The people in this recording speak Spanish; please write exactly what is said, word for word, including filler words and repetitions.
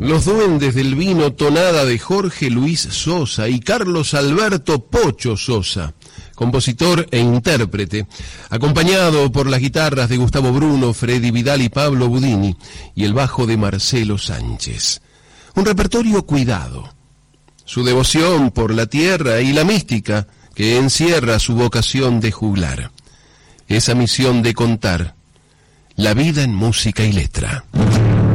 Los duendes del vino, tonada de Jorge Luis Sosa y Carlos Alberto Pocho Sosa, compositor e intérprete, acompañado por las guitarras de Gustavo Bruno, Freddy Vidal y Pablo Budini, y el bajo de Marcelo Sánchez. Un repertorio cuidado. Su devoción por la tierra y la mística que encierra su vocación de juglar. Esa misión de contar la vida en música y letra.